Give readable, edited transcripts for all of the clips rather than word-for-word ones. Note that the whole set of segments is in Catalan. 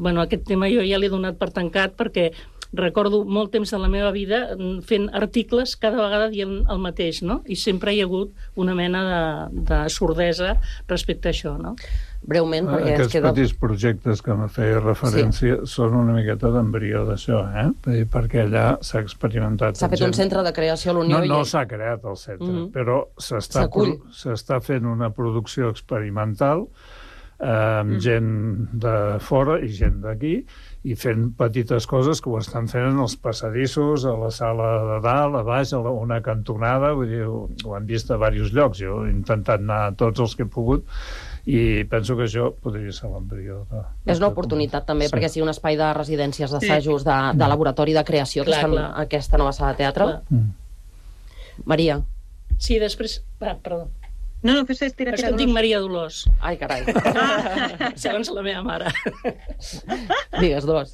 aquest tema jo ja l'he donat per tancat perquè recordo molt temps de la meva vida fent articles cada vegada dient el mateix, no? I sempre hi ha hagut una mena de sordesa respecte a això, no? Breument, perquè aquests petits projectes que me feia referència són una miqueta d'embrió d'això, perquè allà s'ha experimentat... S'ha fet un centre de creació a l'Unió... No s'ha creat el centre, però s'està fent una producció experimental amb gent de fora i gent d'aquí, i fent petites coses que ho estan fent en els passadissos, a la sala de dalt, a baix, a una cantonada, vull dir, ho han vist a diversos llocs. Jo he intentat anar a tots els que he pogut i penso que això podria ser l'embrió. És una oportunitat també perquè sigui un espai de residències, d'assajos, de laboratori de creació, aquesta nova sala de teatre. Maria. Sí, després... Perdó. No, fes tira. És que em dic Maria Dolors. Ai, carai. Segons la meva mare. Digues, Dolors.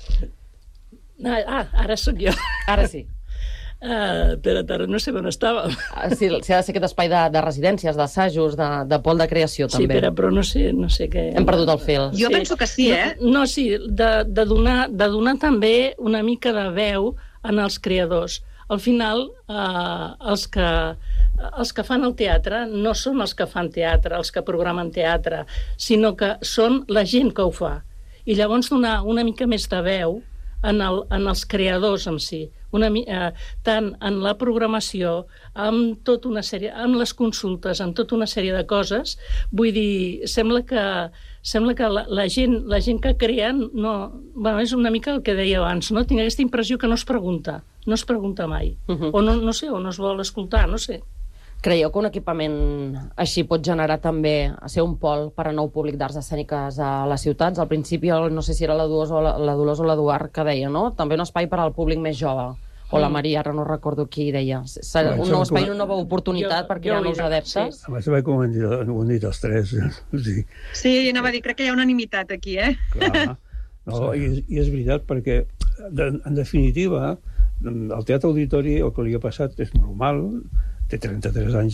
Ara sóc jo. Ara sí. Espera, no sé on estàvem. Sí, ha de ser aquest espai de residències, d'assajos, de pol de creació, també. Sí, però no sé què... Hem perdut el fil. Jo penso que sí, No, sí, de donar també una mica de veu en els creadors. Al final, els que fan el teatre no són els que fan teatre, els que programen teatre, sinó que són la gent que ho fa. I llavors donar una mica més de veu en els creadors en si, tant en la programació, amb tota una sèrie, amb les consultes, amb tota una sèrie de coses. Vull dir, sembla que la gent que creen és una mica el que deia abans, no? Tinc aquesta impressió que no es pregunta mai, o no sé, o no es vol escoltar, no sé. Creieu que un equipament així pot generar també ser un pol per a nou públic d'arts escèniques a les ciutats? Al principi, no sé si era la Dolors o l'Eduard que deia, no? També un espai per al públic més jove. O la Maria, ara no recordo qui deia. Un nou espai, una nova oportunitat per crear nous adeptes. Abans ho han dit els tres. Sí, anava a dir, crec que hi ha unanimitat aquí, Clar. I és veritat, perquè, en definitiva, el Teatre Auditori, el que li ha passat és normal. Té 33 anys,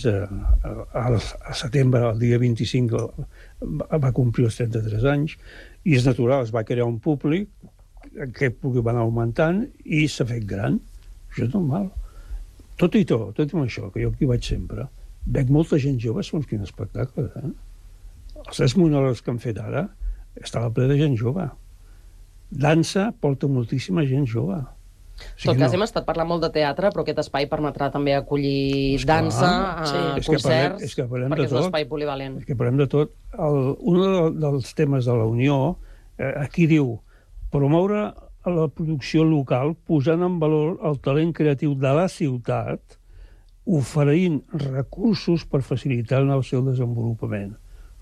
a setembre, el dia 25, va complir els 33 anys, i és natural, es va crear un públic, aquest públic va anar augmentant, i s'ha fet gran. Això és normal. Tot i amb això, que jo aquí vaig sempre, veig molta gent jove, segons quin espectacle. Els 3 monòlegs que han fet ara, estava ple de gent jove. Dansa porta moltíssima gent jove. En tot cas, hem estat parlant molt de teatre, però aquest espai permetrà també acollir dansa, concerts, perquè és un espai polivalent. És que parlem de tot. Un dels temes de la Unió, aquí diu, promoure la producció local posant en valor el talent creatiu de la ciutat, oferint recursos per facilitar el seu desenvolupament.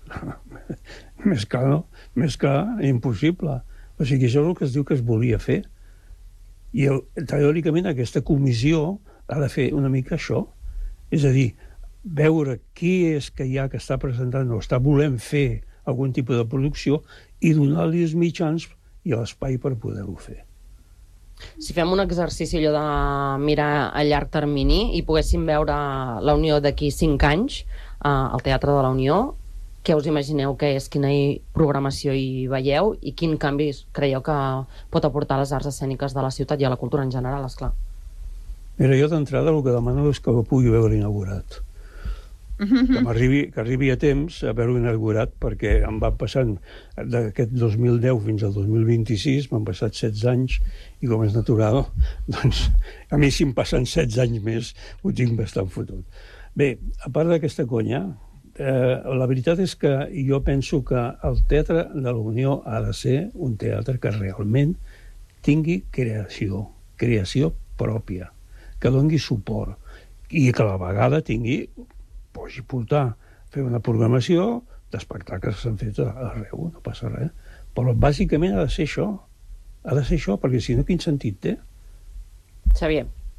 Més clar, impossible. O sigui, això és el que es diu que es volia fer. I teòricament aquesta comissió ha de fer una mica això. És a dir, veure qui és que hi ha que està presentant o està volent fer algun tipus de producció i donar-li els mitjans i l'espai per poder-ho fer. Si fem un exercici allò de mirar a llarg termini i poguéssim veure la Unió d'aquí 5 anys al Teatre de la Unió, què us imagineu que és, quina programació hi veieu i quin canvi creieu que pot aportar a les arts escèniques de la ciutat i a la cultura en general, esclar? Mira, jo d'entrada el que demano és que ho pugui veure inaugurat. Que arribi a temps a veure-ho inaugurat, perquè em va passant d'aquest 2010 fins al 2026, m'han passat 16 anys, i com és natural, doncs a mi si em passen 16 anys més ho tinc bastant fotut. Bé, a part d'aquesta conya, la veritat és que jo penso que el Teatre de la Unió ha de ser un teatre que realment tingui creació pròpia, que doni suport i que a la vegada pugui fer una programació d'espectacles que s'han fet arreu, no passa res. Però bàsicament ha de ser això, perquè si no, quin sentit té? Xavier.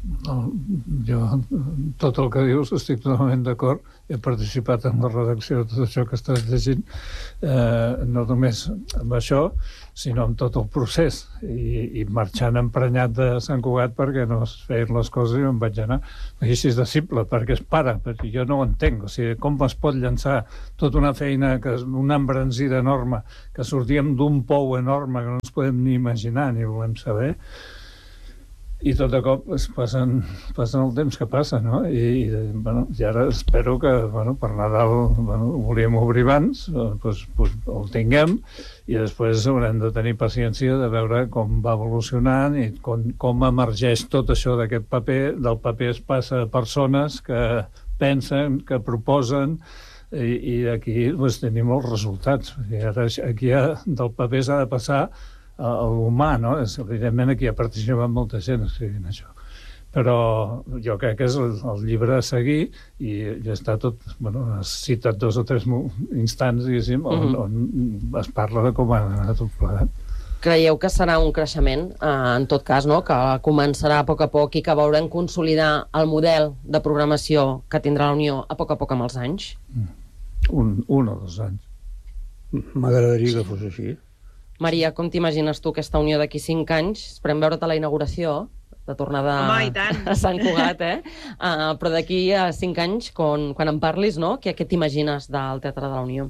jo, tot el que dius estic totalment d'acord. He participat en la redacció de tot això que estàs llegint, no només amb això, sinó amb tot el procés, i marxant emprenyat de Sant Cugat perquè no es feien les coses i em vaig anar. Així és de simple, perquè es para, perquè jo no ho entenc. O sigui, com es pot llançar tota una feina, una embranzida enorme, que sortíem d'un pou enorme que no ens podem ni imaginar ni volem saber, i tot de cop passen el temps que passa, no? I ara espero que, per Nadal ho volíem obrir abans, doncs el tinguem, i després haurem de tenir paciència de veure com va evolucionant i com emergeix tot això d'aquest paper. Del paper es passa a persones que pensen, que proposen, i aquí tenim els resultats. Ara aquí del paper s'ha de passar a l'humà, no? Evidentment aquí ha participat molta gent escrivint això. Però jo crec que és el llibre a seguir, i ja està tot... Has citat 2 o 3 instants, diguéssim, on es parla de com ha anat tot plegat. Creieu que serà un creixement, en tot cas, no? Que començarà a poc i que veurem consolidar el model de programació que tindrà la Unió a poc amb els anys? 1 o 2 anys. M'agradaria que fos així. Maria, com t'imagines tu aquesta Unió d'aquí 5 anys? Esperem veure-te a la inauguració, de tornada a Sant Cugat, però d'aquí a 5 anys, quan en parlis, no? Què t'imagines del Teatre de la Unió?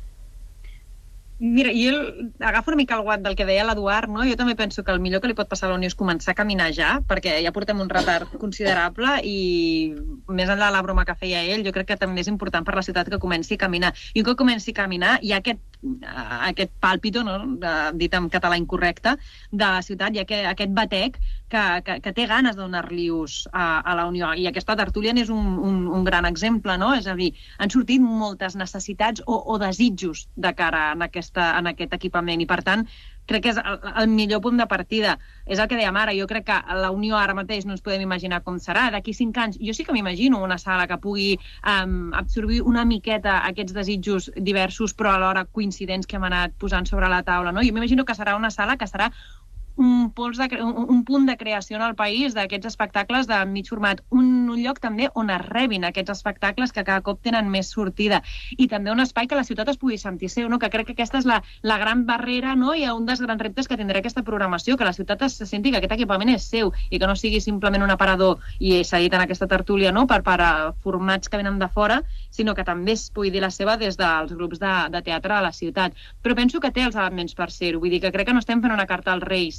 Mira, jo agafo una mica el guant del que deia l'Eduard, no? Jo també penso que el millor que li pot passar a la Unió és començar a caminar ja, perquè ja portem un retard considerable, i més enllà de la broma que feia ell, jo crec que també és important per la ciutat que comenci a caminar. I un cop comenci a caminar, hi ha aquest pàlpito, no? Dit en català incorrecte, de la ciutat, hi ha aquest batec que té ganes de donar-li ús a la Unió. I aquesta tertúlia n'és un gran exemple, no? És a dir, han sortit moltes necessitats o desitjos de cara en aquest equipament, i per tant crec que és el millor punt de partida. És el que dèiem ara, jo crec que la Unió ara mateix no ens podem imaginar com serà. D'aquí 5 anys jo sí que m'imagino una sala que pugui absorbir una miqueta aquests desitjos diversos però alhora coincidents que hem anat posant sobre la taula, no? Jo m'imagino que serà una sala que serà un punt de creació en el país d'aquests espectacles de mig format, un lloc també on es rebin aquests espectacles que cada cop tenen més sortida, i també un espai que la ciutat es pugui sentir seu, no? Que crec que aquesta és la gran barrera, no? I un dels grans reptes que tindrà aquesta programació, que la ciutat se senti que aquest equipament és seu i que no sigui simplement un aparador, i s'ha dit en aquesta tertúlia, no? Per formats que venen de fora, sinó que també es pugui dir la seva des dels grups de teatre de la ciutat. Però penso que té els elements per ser-ho, vull dir que crec que no estem fent una carta als Reis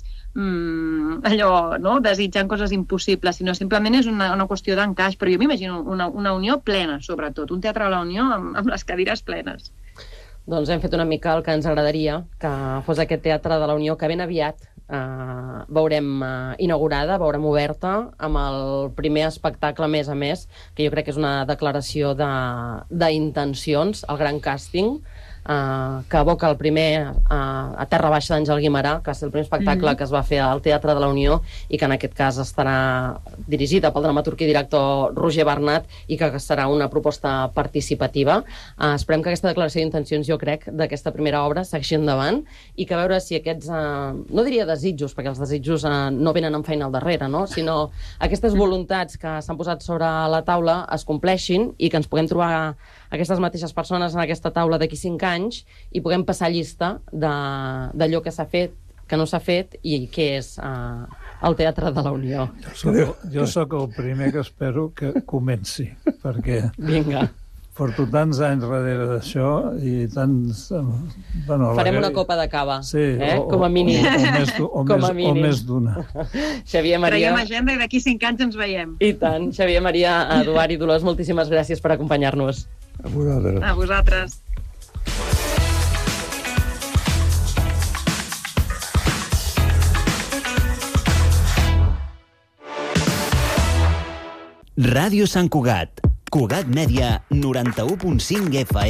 allò, no? Desitjant coses impossibles, sinó simplement és una qüestió d'encaix. Però jo m'imagino una Unió plena, sobretot, un teatre de la Unió amb les cadires plenes. Doncs hem fet una mica el que ens agradaria, que fos aquest Teatre de la Unió, que ben aviat veurem inaugurada, veurem oberta, amb el primer espectacle, a més, que jo crec que és una declaració d'intencions, el gran càsting, que evoca el primer a Terra Baixa d'Àngel Guimerà, que va ser el primer espectacle que es va fer al Teatre de la Unió, i que en aquest cas estarà dirigida pel dramaturg i director Roger Bernat, i que serà una proposta participativa. Esperem que aquesta declaració d'intencions, jo crec, d'aquesta primera obra segueixi endavant, i que veure si aquests, no diria desitjos, perquè els desitjos no venen amb feina al darrere, no? Sinó aquestes voluntats que s'han posat sobre la taula es compleixin, i que ens puguem trobar aquestes mateixes persones en aquesta taula d'aquí 5 anys i puguem passar llista d'allò que s'ha fet, que no s'ha fet, i què és el Teatre de la Unió. Jo sóc el primer que espero que comenci, perquè vinga, porto tants anys darrere d'això i tants... Farem una copa de cava, com a mínim. O més d'una. Xavier, Maria... Traiem agenda i d'aquí 5 anys ens veiem. I tant. Xavier, Maria, Eduard i Dolors, moltíssimes gràcies per acompanyar-nos. A vosaltres. A vosaltres. Ràdio Sant Cugat. Cugat Mèdia, 91.5 FM.